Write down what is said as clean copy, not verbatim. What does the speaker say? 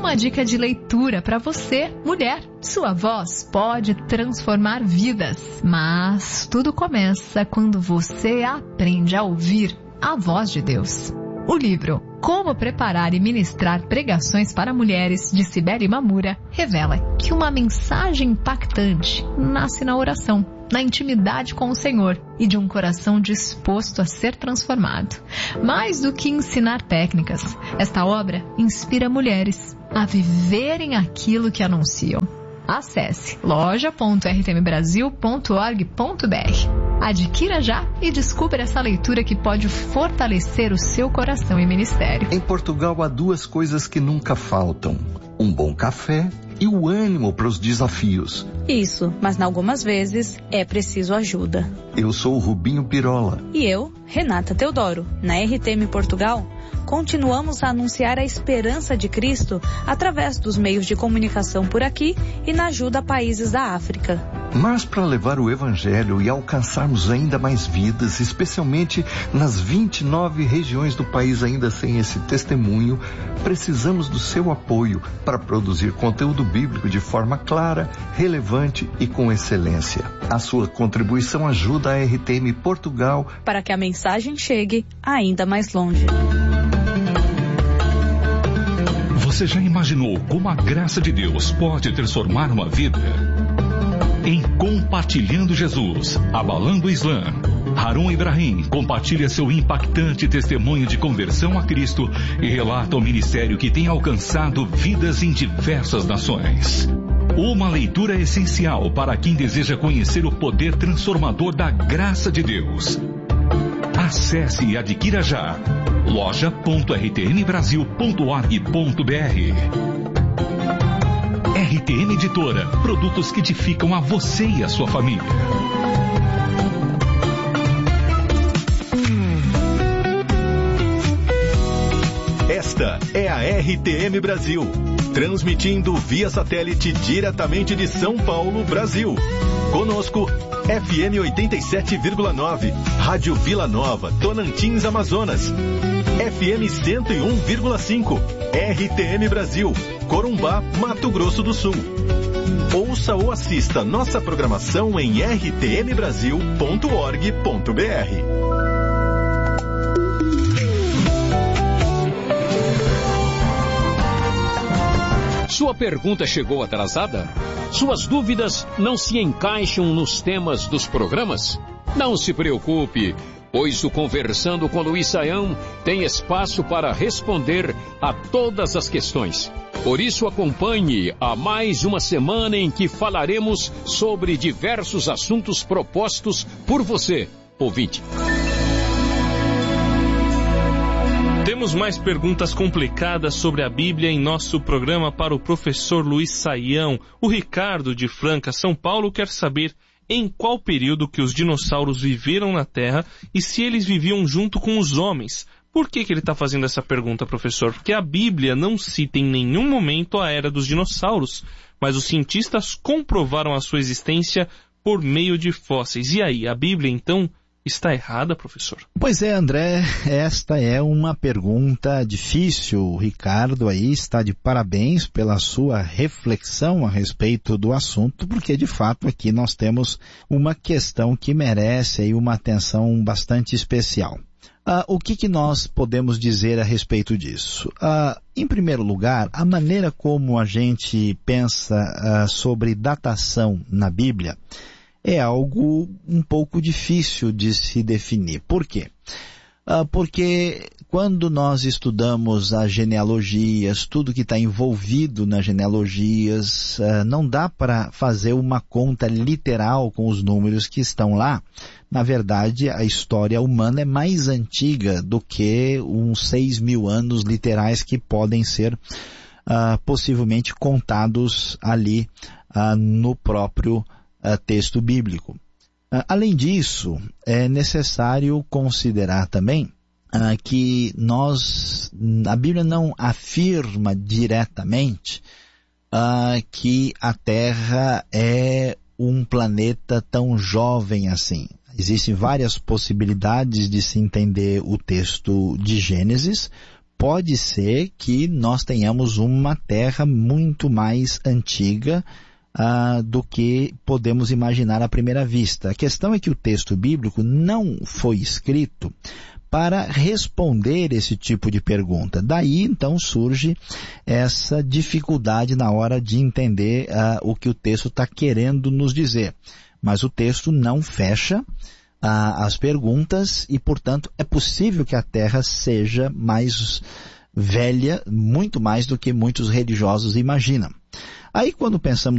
uma dica de leitura para você, mulher. Sua voz pode transformar vidas, mas tudo começa quando você aprende a ouvir a voz de Deus. O livro Como Preparar e Ministrar Pregações para Mulheres, de Cibele Mamura, revela que uma mensagem impactante nasce na oração, na intimidade com o Senhor e de um coração disposto a ser transformado. Mais do que ensinar técnicas, esta obra inspira mulheres a viverem aquilo que anunciam. Acesse loja.rtmbrasil.org.br. Adquira já e descubra essa leitura que pode fortalecer o seu coração e ministério. Em Portugal há duas coisas que nunca faltam: um bom café e o ânimo para os desafios. Isso, mas algumas vezes é preciso ajuda. Eu sou o Rubinho Pirola. E eu, Renata Teodoro. Na RTM Portugal, continuamos a anunciar a esperança de Cristo através dos meios de comunicação por aqui e na ajuda a países da África. Mas para levar o Evangelho e alcançarmos ainda mais vidas, especialmente nas 29 regiões do país ainda sem esse testemunho, precisamos do seu apoio para produzir conteúdo bíblico de forma clara, relevante e com excelência. A sua contribuição ajuda a RTM Portugal para que a mensagem chegue ainda mais longe. Você já imaginou como a graça de Deus pode transformar uma vida? Em Compartilhando Jesus, Abalando o Islã, Harun Ibrahim compartilha seu impactante testemunho de conversão a Cristo e relata o ministério que tem alcançado vidas em diversas nações. Uma leitura essencial para quem deseja conhecer o poder transformador da graça de Deus. Acesse e adquira já loja.rtmbrasil.org.br. RTM Editora, produtos que edificam a você e a sua família. Esta é a RTM Brasil, transmitindo via satélite diretamente de São Paulo, Brasil. Conosco, FM 87,9, Rádio Vila Nova, Tonantins, Amazonas. FM 101,5, RTM Brasil, Corumbá, Mato Grosso do Sul. Ouça ou assista nossa programação em rtmbrasil.org.br. Sua pergunta chegou atrasada? Suas dúvidas não se encaixam nos temas dos programas? Não se preocupe, pois o Conversando com Luiz Saião tem espaço para responder a todas as questões. Por isso acompanhe a mais uma semana em que falaremos sobre diversos assuntos propostos por você, ouvinte. Temos mais perguntas complicadas sobre a Bíblia em nosso programa para o professor Luiz Saião. O Ricardo de Franca, São Paulo, quer saber em qual período que os dinossauros viveram na Terra e se eles viviam junto com os homens. Por que ele está fazendo essa pergunta, professor? Porque a Bíblia não cita em nenhum momento a era dos dinossauros, mas os cientistas comprovaram a sua existência por meio de fósseis. E aí, a Bíblia, então, está errada, professor? Pois é, André, esta é uma pergunta difícil. O Ricardo aí está de parabéns pela sua reflexão a respeito do assunto, porque de fato aqui nós temos uma questão que merece aí uma atenção bastante especial. O que nós podemos dizer a respeito disso? Em primeiro lugar, a maneira como a gente pensa sobre datação na Bíblia é algo um pouco difícil de se definir. Por quê? Porque quando nós estudamos as genealogias, tudo que está envolvido nas genealogias, não dá para fazer uma conta literal com os números que estão lá. Na verdade, a história humana é mais antiga do que uns 6.000 anos literais que podem ser possivelmente contados ali no próprio texto bíblico. Além disso, é necessário considerar também que a Bíblia não afirma diretamente que a Terra é um planeta tão jovem assim. Existem várias possibilidades de se entender o texto de Gênesis. pode ser que nós tenhamos uma terra muito mais antiga do que podemos imaginar à primeira vista. A questão é que o texto bíblico não foi escrito para responder esse tipo de pergunta. Daí, então, surge essa dificuldade na hora de entender o que o texto está querendo nos dizer. Mas o texto não fecha as perguntas e, portanto, é possível que a Terra seja mais velha, muito mais do que muitos religiosos imaginam. Aí, quando pensamos